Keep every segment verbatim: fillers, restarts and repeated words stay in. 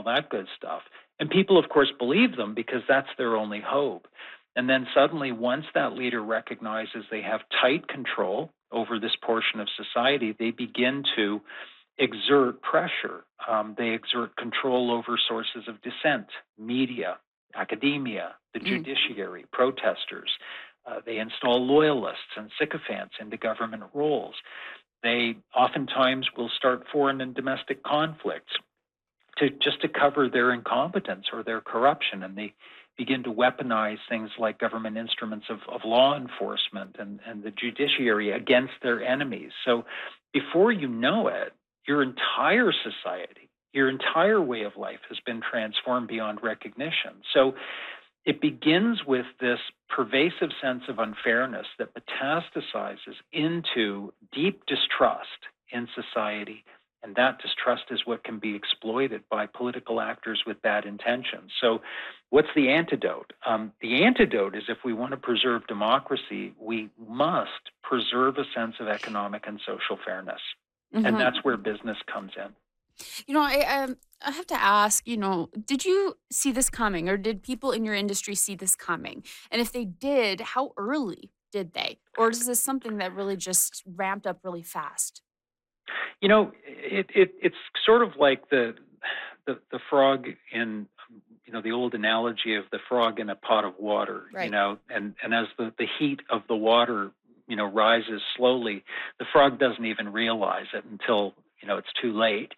all that good stuff. And people, of course, believe them because that's their only hope. And then suddenly, once that leader recognizes they have tight control over this portion of society, they begin to exert pressure. Um, they exert control over sources of dissent, media, academia, the Mm. judiciary, protesters. Uh, they install loyalists and sycophants into government roles. They oftentimes will start foreign and domestic conflicts to just to cover their incompetence or their corruption, and they begin to weaponize things like government instruments of, of law enforcement and, and the judiciary against their enemies. So before you know it, your entire society, your entire way of life has been transformed beyond recognition. So it begins with this pervasive sense of unfairness that metastasizes into deep distrust in society. And that distrust is what can be exploited by political actors with bad intentions. So what's the antidote? Um, the antidote is if we want to preserve democracy, we must preserve a sense of economic and social fairness. And hmm that's where business comes in. You know, I um, I have to ask, you know, did you see this coming or did people in your industry see this coming? And if they did, how early did they? Or is this something that really just ramped up really fast? You know, it, it it's sort of like the, the the frog in, you know, the old analogy of the frog in a pot of water. You Right. know, and and as the the heat of the water, you know, rises slowly, the frog doesn't even realize it until, you know, it's too late.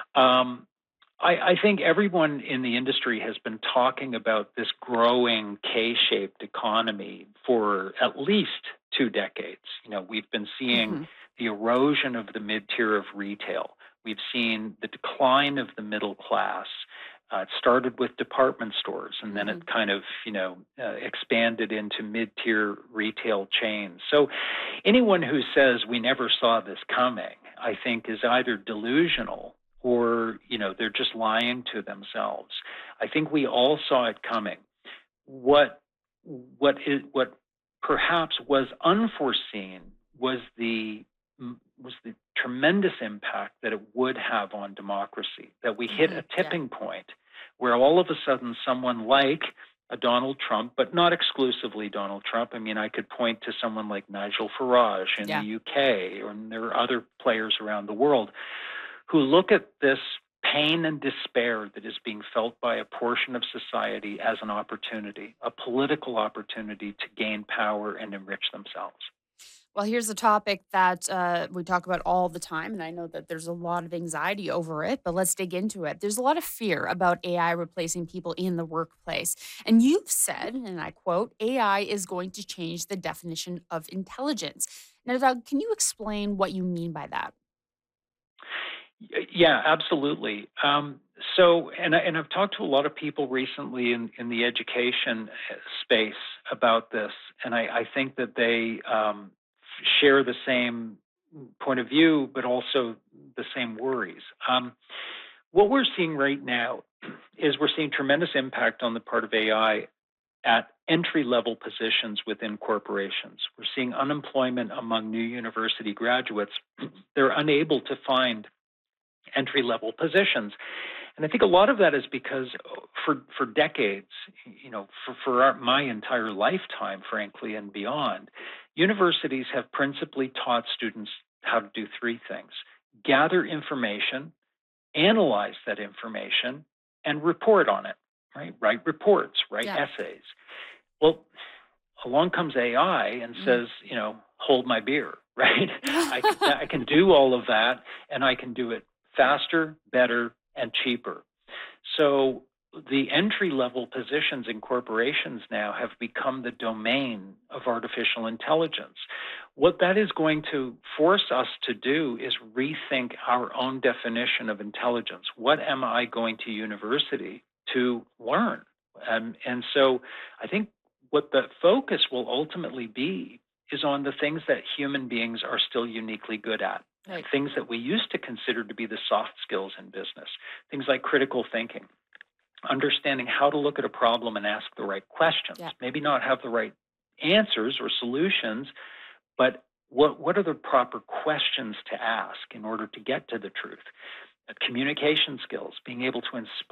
Um, I, I think everyone in the industry has been talking about this growing K-shaped economy for at least two decades. You know, we've been seeing hmm the erosion of the mid-tier of retail. We've seen the decline of the middle class. Uh, it started with department stores, and then hmm it kind of, you know, uh, expanded into mid-tier retail chains. So, anyone who says we never saw this coming, I think, is either delusional or, you know, they're just lying to themselves. I think we all saw it coming. What what is what perhaps was unforeseen was the was the tremendous impact that it would have on democracy. That we hit hmm a Yeah. tipping point where all of a sudden someone like a Donald Trump, but not exclusively Donald Trump. I mean, I could point to someone like Nigel Farage in the Yeah. U K, or there are other players around the world who look at this pain and despair that is being felt by a portion of society as an opportunity, a political opportunity to gain power and enrich themselves. Well, here's a topic that uh, we talk about all the time, and I know that there's a lot of anxiety over it, but let's dig into it. There's a lot of fear about A I replacing people in the workplace. And you've said, and I quote, A I is going to change the definition of intelligence. Now, Doug, can you explain what you mean by that? Yeah, absolutely. Um, so, and I, and I've talked to a lot of people recently in, in the education uh, space about this, and I, I think that they um, share the same point of view, but also the same worries. Um, what we're seeing right now is we're seeing tremendous impact on the part of A I at entry level positions within corporations. We're seeing unemployment among new university graduates. They're unable to find entry level positions. And I think a lot of that is because for for decades, you know, for, for our, my entire lifetime, frankly, and beyond, universities have principally taught students how to do three things: gather information, analyze that information, and report on it, right? Write reports, write Yeah. essays. Well, along comes A I and Mm. says, you know, hold my beer, right? I can, I can do all of that, and I can do it faster, better, and cheaper. So the entry level positions in corporations now have become the domain of artificial intelligence. What that is going to force us to do is rethink our own definition of intelligence. What am I going to university to learn? Um, and so I think what the focus will ultimately be is on the things that human beings are still uniquely good at, and Right. things that we used to consider to be the soft skills in business, things like critical thinking, understanding how to look at a problem and ask the right questions, Yeah. maybe not have the right answers or solutions, but what, what are the proper questions to ask in order to get to the truth? Uh, communication skills, being able to inspire